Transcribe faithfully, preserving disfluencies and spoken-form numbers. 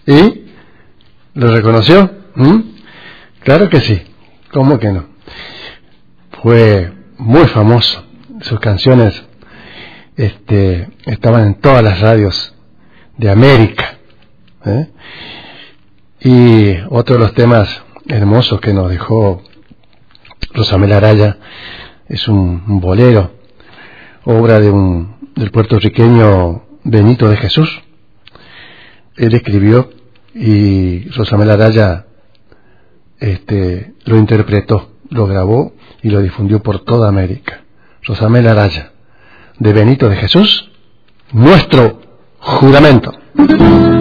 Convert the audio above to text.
¿Y? ¿Lo reconoció? ¿Mm? Claro que sí. ¿Cómo que no? Fue muy famoso. Sus canciones este, estaban en todas las radios de América. ¿eh? Y otro de los temas hermosos que nos dejó Rosamel Araya es un, un bolero, obra de un del puertorriqueño Benito de Jesús. Él escribió y Rosamel Araya este, lo interpretó, lo grabó y lo difundió por toda América. Rosamel Araya, de Benito de Jesús, Nuestro Juramento.